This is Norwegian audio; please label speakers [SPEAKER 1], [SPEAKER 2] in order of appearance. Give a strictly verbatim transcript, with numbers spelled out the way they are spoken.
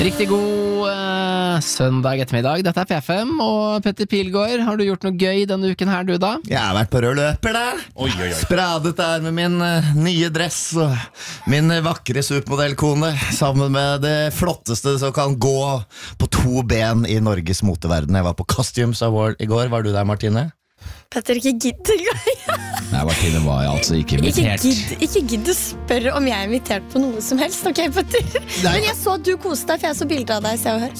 [SPEAKER 1] Riktig god uh, søndag ettermiddag. Dette er P F M, og Petter Pilgaard, har du gjort noe gøy denne uken her, du da?
[SPEAKER 2] Jeg har vært på rød løper da.
[SPEAKER 3] Oi, oi, oi.
[SPEAKER 2] Spradet der med min uh, nye dress og min uh, vakre supermodellkone, sammen med det flotteste som kan gå på to ben i Norges moteverden. Jeg var på Costumes Award i går. Var du der, Martine?
[SPEAKER 4] Petter, ikke gidd
[SPEAKER 1] Nei, Martine var altså ikke
[SPEAKER 4] Ikke
[SPEAKER 1] invitert.
[SPEAKER 4] gidd, ikke gidd å spørre om jeg er invitert på noe som helst. Ok, Petter? Men jeg så at du koste deg, for jeg så bilder av deg i Se og Hør.